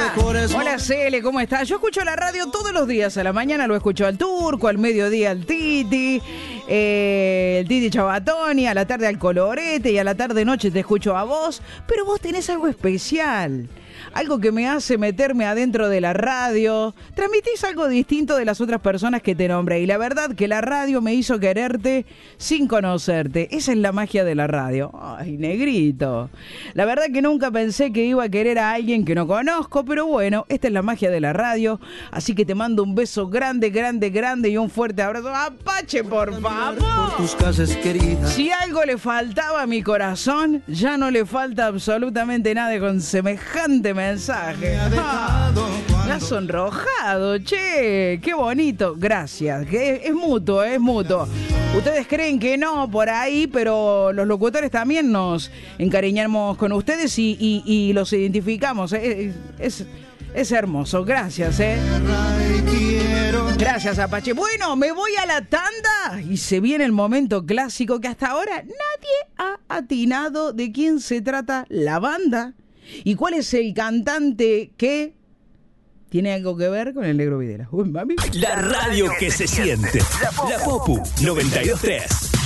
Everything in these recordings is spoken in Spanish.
Hola Cele, ¿cómo estás? Yo escucho la radio todos los días. A la mañana lo escucho al Turco, al mediodía al Titi, el Titi Chabatoni, a la tarde al Colorete y a la tarde-noche te escucho a vos. Pero vos tenés algo especial, algo que me hace meterme adentro de la radio. Transmitís algo distinto de las otras personas que te nombré. Y la verdad que la radio me hizo quererte sin conocerte. Esa es la magia de la radio. Ay, negrito. La verdad que nunca pensé que iba a querer a alguien que no conozco, pero bueno, esta es la magia de la radio. Así que te mando un beso grande, grande, grande y un fuerte abrazo. Apache, por favor. Por tus calles queridas. Si algo le faltaba a mi corazón, ya no le falta absolutamente nada con semejante mensaje. Me ha sonrojado, che, qué bonito. Gracias, que es mutuo, es mutuo. Ustedes creen que no por ahí, pero los locutores también nos encariñamos con ustedes y los identificamos. Es hermoso, gracias, Gracias, Apache. Bueno, me voy a la tanda y se viene el momento clásico que hasta ahora nadie ha atinado de quién se trata la banda y cuál es el cantante que tiene algo que ver con el Negro Videla. Uy, mami. La radio que se siente. La Popu 92.3.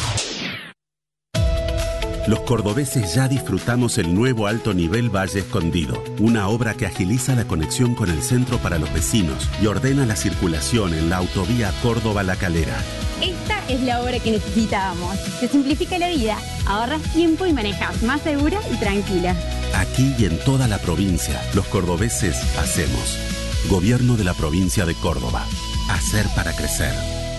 Los cordobeses ya disfrutamos el nuevo alto nivel Valle Escondido, una obra que agiliza la conexión con el centro para los vecinos y ordena la circulación en la autovía Córdoba-La Calera. Esta es la obra que necesitábamos. Te simplifica la vida, ahorras tiempo y manejas más segura y tranquila. Aquí y en toda la provincia, los cordobeses hacemos. Gobierno de la provincia de Córdoba. Hacer para crecer.